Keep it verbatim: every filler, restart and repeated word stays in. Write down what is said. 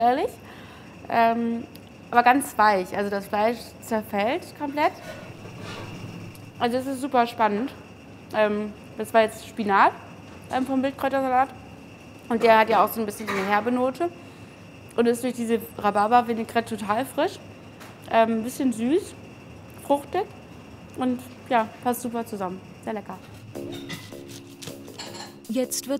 ehrlich. Ähm, aber ganz weich. Also das Fleisch zerfällt komplett. Also es ist super spannend. Ähm, das war jetzt Spinat ähm, vom Wildkräutersalat. Und der hat ja auch so ein bisschen so eine herbe Note. Und ist durch diese Rhabarber-Vinaigrette total frisch. Ähm, ein bisschen süß, fruchtig und ja, passt super zusammen. Sehr lecker. Jetzt wird